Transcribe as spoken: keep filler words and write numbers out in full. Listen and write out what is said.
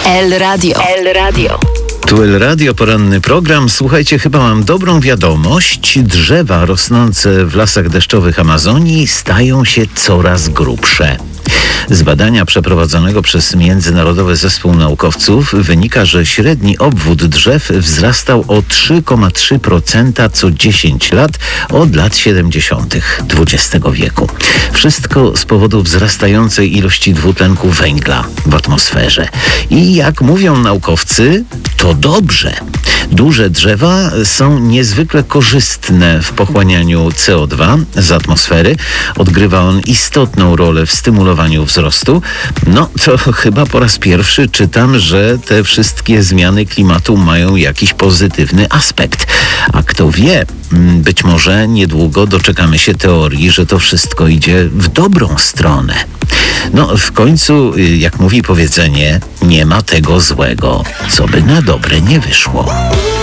El Radio. El Radio. Tu El Radio, poranny program. Słuchajcie, chyba mam dobrą wiadomość. Drzewa rosnące w lasach deszczowych Amazonii stają się coraz grubsze. Z badania przeprowadzonego przez Międzynarodowy Zespół Naukowców wynika, że średni obwód drzew wzrastał o trzy przecinek trzy procent co dziesięć lat od lat siedemdziesiątych dwudziestego wieku. Wszystko z powodu wzrastającej ilości dwutlenku węgla w atmosferze. I jak mówią naukowcy, to dobrze. Duże drzewa są niezwykle korzystne w pochłanianiu C O dwa z atmosfery. Odgrywa on istotną rolę w stymulowaniu wzrostu. No to chyba po raz pierwszy czytam, że te wszystkie zmiany klimatu mają jakiś pozytywny aspekt. A kto wie, być może niedługo doczekamy się teorii, że to wszystko idzie w dobrą stronę. No w końcu, jak mówi powiedzenie, nie ma tego złego, co by na dobre nie wyszło.